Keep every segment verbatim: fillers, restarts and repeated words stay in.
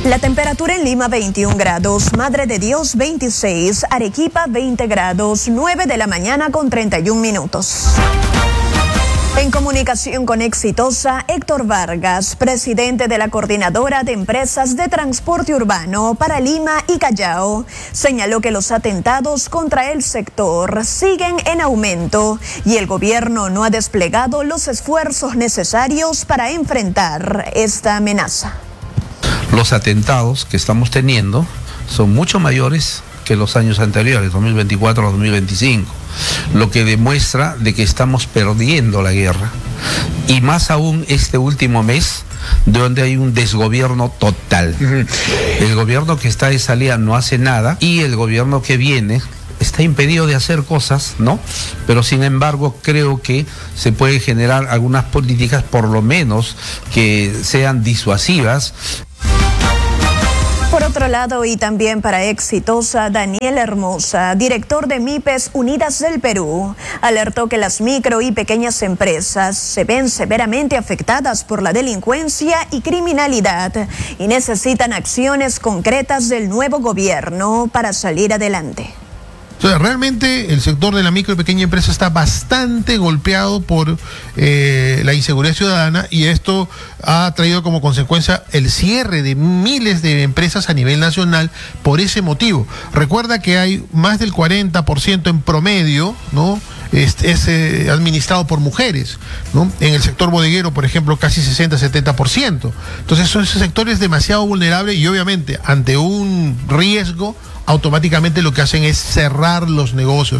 La temperatura en Lima veintiún grados, Madre de Dios veintiséis, Arequipa veinte grados, nueve de la mañana con treinta y un minutos. En comunicación con Exitosa, Héctor Vargas, presidente de la Coordinadora de Empresas de Transporte Urbano para Lima y Callao, señaló que los atentados contra el sector siguen en aumento y el gobierno no ha desplegado los esfuerzos necesarios para enfrentar esta amenaza. Los atentados que estamos teniendo son mucho mayores que los años anteriores, dos mil veinticuatro a dos mil veinticinco, lo que demuestra de que estamos perdiendo la guerra, y más aún este último mes, donde hay un desgobierno total. Uh-huh. El gobierno que está de salida no hace nada, y el gobierno que viene está impedido de hacer cosas, ¿no? Pero sin embargo creo que se puede generar algunas políticas, por lo menos, que sean disuasivas. Por otro lado, y también para Exitosa, Daniel Hermosa, director de MIPES Unidas del Perú, alertó que las micro y pequeñas empresas se ven severamente afectadas por la delincuencia y criminalidad y necesitan acciones concretas del nuevo gobierno para salir adelante. O sea, realmente el sector de la micro y pequeña empresa está bastante golpeado por eh, la inseguridad ciudadana, y esto ha traído como consecuencia el cierre de miles de empresas a nivel nacional por ese motivo. Recuerda que hay más del cuarenta por ciento en promedio, ¿no? Es, es eh, administrado por mujeres, ¿no? En el sector bodeguero, por ejemplo, casi sesenta a setenta por ciento. Entonces, son esos sectores demasiado vulnerables y obviamente ante un riesgo, automáticamente lo que hacen es cerrar los negocios.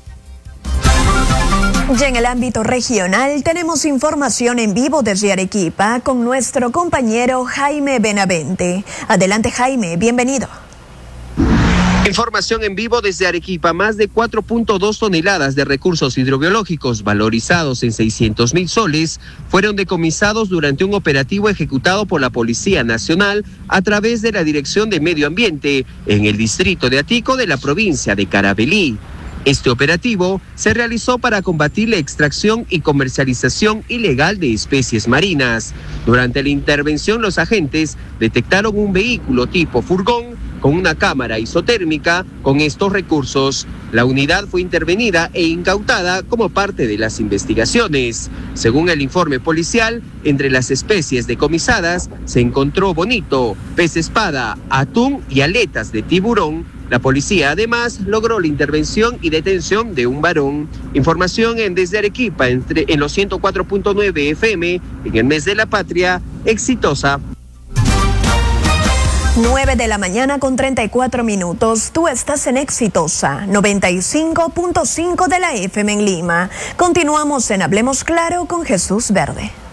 Y en el ámbito regional tenemos información en vivo desde Arequipa con nuestro compañero Jaime Benavente. Adelante, Jaime, bienvenido. Información en vivo desde Arequipa. Más de cuatro punto dos toneladas de recursos hidrobiológicos valorizados en seiscientos mil soles fueron decomisados durante un operativo ejecutado por la Policía Nacional a través de la Dirección de Medio Ambiente en el distrito de Atico de la provincia de Caravelí. Este operativo se realizó para combatir la extracción y comercialización ilegal de especies marinas. Durante la intervención, los agentes detectaron un vehículo tipo furgón con una cámara isotérmica con estos recursos. La unidad fue intervenida e incautada como parte de las investigaciones. Según el informe policial, entre las especies decomisadas se encontró bonito, pez espada, atún y aletas de tiburón. La policía además logró la intervención y detención de un varón. Información en Desde Arequipa, entre, en los ciento cuatro punto nueve F M, en el mes de la patria, Exitosa. nueve de la mañana con treinta y cuatro minutos. Tú estás en Exitosa, noventa y cinco punto cinco de la F M en Lima. Continuamos en Hablemos Claro con Jesús Verde.